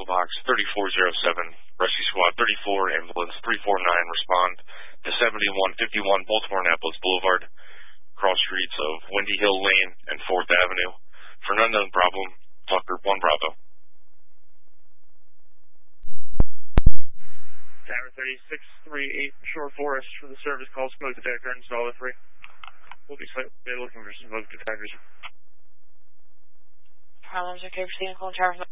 Box 3407, Rescue Squad 34, Ambulance 349, respond to 7151 Baltimore Annapolis Boulevard, cross streets of Windy Hill Lane and 4th Avenue. For an unknown problem, talk Group 1 Bravo. Tower 3638 Shore Forest for the service call, smoke detector installer 3. We'll be looking for smoke detectors. Problems okay for seeing calling Tower